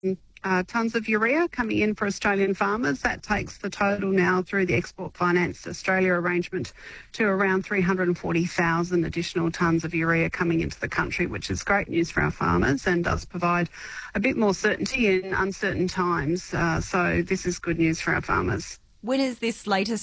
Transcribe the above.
tonnes of urea coming in for Australian farmers. That takes the total now through the Export Finance Australia arrangement to around 340,000 additional tonnes of urea coming into the country, which is great news for our farmers and does provide a bit more certainty in uncertain times. So this is good news for our farmers. When is this latest